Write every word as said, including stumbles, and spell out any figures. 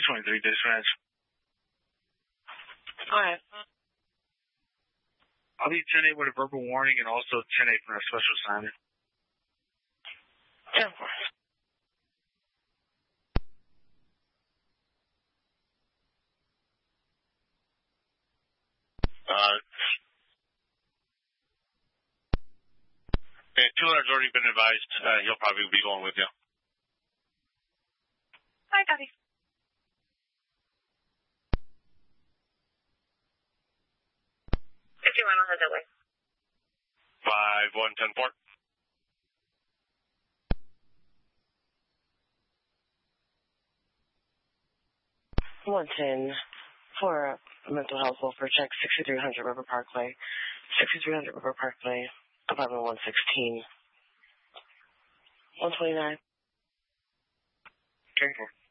twenty-three dispatch. Alright. I'll be ten eight with a verbal warning and also ten eight for a special assignment. ten four. Uh, and two hundred's already been advised. Uh, he'll probably be going with you. Hi, copy. fifty-one, I'll head that way. five one ten four. one ten for mental health welfare check, sixty-three hundred River Parkway. sixty-three hundred River Parkway, apartment one sixteen. one twenty-nine. ten four.